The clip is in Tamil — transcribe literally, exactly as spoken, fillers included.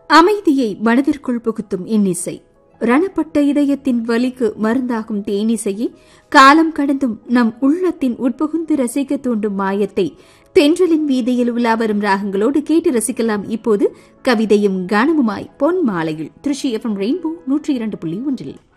அமைதியை மனதிற்குள் புகுத்தும் இன்னிசை, ரணப்பட்ட இதயத்தின் வலிக்கு மருந்தாகும் தேனிசையை காலம் கடந்தும் நம் உள்ளத்தின் உட்புகுந்து ரசிக்க தூண்டும் மாயத்தை தென்றலின் வீதியில் உலா வரும் ராகங்களோடு கேட்டு ரசிக்கலாம். இப்போது கவிதையும் கானமுமாய் பொன் மாலையில் திருச்சி எஃப்எம் ரெயின்போ நூற்றி இரண்டு புள்ளி ஒன்றில்